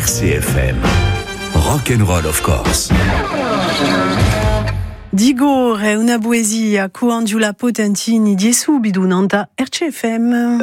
RCFM. Rock'n'roll of course. Digore una poesia con Giulia Potentini di subito nanta RCFM.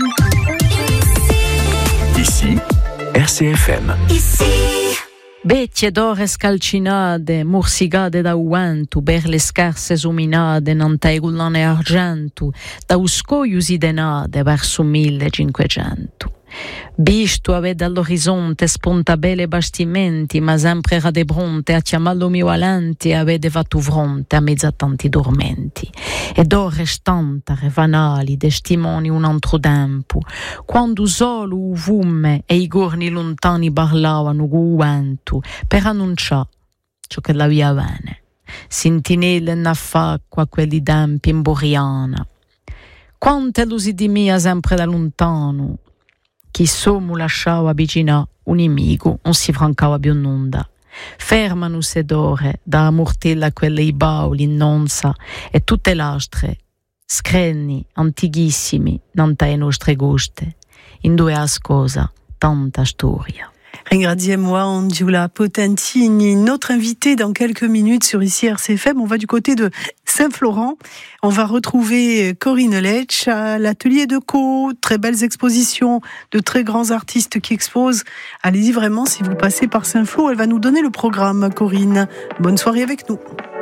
Ici, RCFM. Vecchie d'ore scalcinate, morsigate da uantu, per le scarse suminate, nantai gullone argentu, da uscoiusi denate verso 1500. Visto avete all'orizzonte spuntabele bastimenti, ma sempre rade pronte a chiamarlo mio alanti, avete fatto fronte a mezzo a tanti dormenti. Ed ore stantare, vanali, testimoni un altro tempo, quando solo u fume e i gorni lontani parlavano con vento, per annunciare ciò che la via bene. Sentinelle naffacqua quelli tempi in Boriana. Quante lusi di mia sempre da lontano, chi sommo lasciava vicino un nemico, non si francava più nulla. Fermano sedore da mortella quelle i bauli in nonza e tutte lastre, screnni, antichissimi, non tai nostre guste. In due ascosa, tanta storia. Ringraziamo Giulia Potentini, notre invité dans quelques minutes sur ici RCFM. On va du côté de Saint-Florent. On va retrouver Corinne Letch à l'atelier de Co. Très belles expositions de très grands artistes qui exposent. Allez-y vraiment si vous passez par Saint-Flour. Elle va nous donner le programme, Corinne. Bonne soirée avec nous.